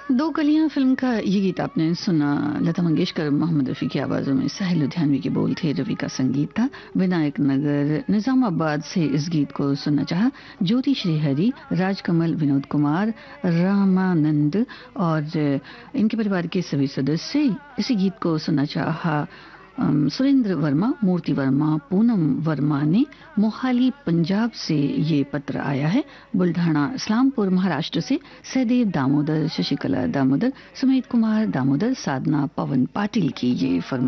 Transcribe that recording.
दो कलियां फिल्म का ये गीत आपने सुना। लता मंगेशकर, मोहम्मद रफ़ी की आवाज़ों में साहिल लुधियानवी के बोल थे, रवि का संगीत था। विनायक नगर निजामाबाद से इस गीत को सुनना चाहा ज्योति श्रीहरि, राजकमल, विनोद कुमार, रामानंद और इनके परिवार के सभी सदस्य। इसी गीत को सुनना चाहा सुरेंद्र वर्मा, मूर्ति वर्मा, पूनम वर्मा ने मोहाली पंजाब से ये पत्र आया है। बुल्ढाना इस्लामपुर महाराष्ट्र से सहदेव दामोदर, शशिकला दामोदर, सुमित कुमार दामोदर, साधना पवन पाटिल की ये फरमाइश